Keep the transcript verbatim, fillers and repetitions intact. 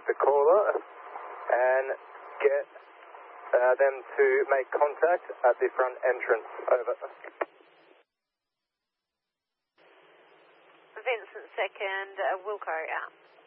the caller and get uh, them to make contact at the front entrance. Over. Vincent second, uh, Wilco out.